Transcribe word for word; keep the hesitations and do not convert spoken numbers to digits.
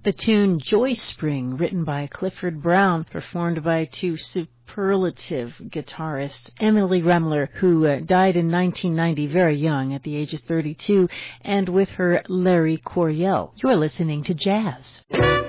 The tune Joy Spring, written by Clifford Brown, performed by two superlative guitarists, Emily Remler, who uh, died in nineteen ninety very young at the age of thirty-two, and with her Larry Coryell. You're listening to Jazz.